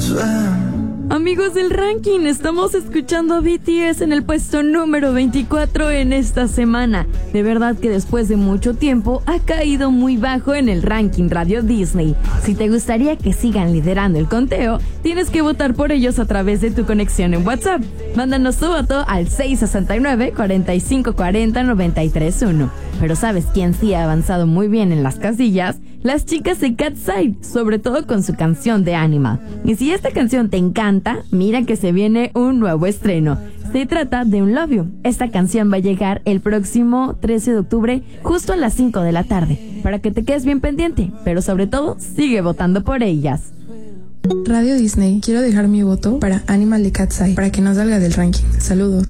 Amigos del ranking, estamos escuchando a BTS en el puesto número 24 en esta semana. De verdad que después de mucho tiempo ha caído muy bajo en el ranking Radio Disney. Si te gustaría que sigan liderando el conteo, tienes que votar por ellos a través de tu conexión en WhatsApp. Mándanos tu voto al 669-4540-931. Pero ¿sabes quién sí ha avanzado muy bien en las casillas? Las chicas de Cat's-Eye, sobre todo con su canción de Animal. Y si esta canción te encanta, mira que se viene un nuevo estreno. Se trata de Un Love You. Esta canción va a llegar el próximo 13 de octubre, justo a las 5 de la tarde, para que te quedes bien pendiente, pero sobre todo, sigue votando por ellas. Radio Disney, quiero dejar mi voto para Animal de Cat's-Eye, para que no salga del ranking. Saludos.